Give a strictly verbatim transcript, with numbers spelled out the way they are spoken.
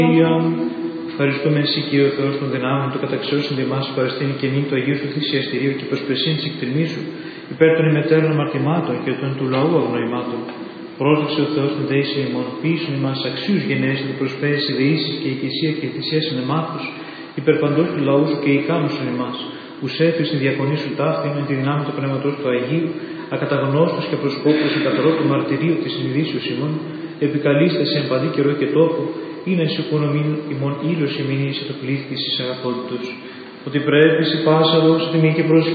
Ευχαριστούμε εσύ, Κύριε ο Θεός των δυνάμεων, το καταξιώσιν εμάς παραστήνει και νύν το Αγίου σου θυσιαστηρίου και προσπεσίν της εκτιμήσου υπέρ των ημετέρων αμαρτημάτων και των του λαού αγνοημάτων. Πρόσδοξε ο Θεός την δεήση ημών, ποιήσουν εμάς αξίους γενέσεις του προσπέσεις ιδεήσεις και οικησία και θυσίας ενεμάθους υπέρ παντός του λαού σου και ικάνωσον εμάς, ους έφερε στην διακονή σου ταύτη με τη δυνάμει του Πνεύματος του Αγίου, ακαταγνώστους και προσκόπους εκατορώ του μαρτυρίου της συνειδήσεως ημών, επικαλείστε σε εμπαδί καιρό και τόπο, ή να σηκώνομην ημών ήλιος ημινή σε το πλήθη της αγαπόντος, ότι πρέπει σε πάσα δόξη τιμή και προσοχή